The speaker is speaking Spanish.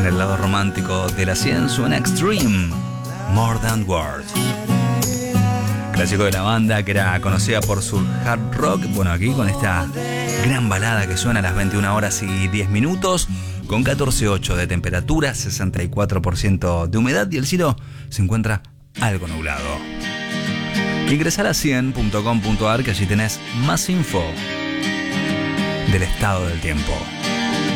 En el lado romántico de la 100 suena Extreme, More Than Words. Clásico de la banda que era conocida por su hard rock. Bueno, aquí con esta gran balada que suena a las 21 horas y 10 minutos, con 14,8 de temperatura, 64% de humedad y el cielo se encuentra algo nublado. Ingresá a la100.com.ar que allí tenés más info del estado del tiempo.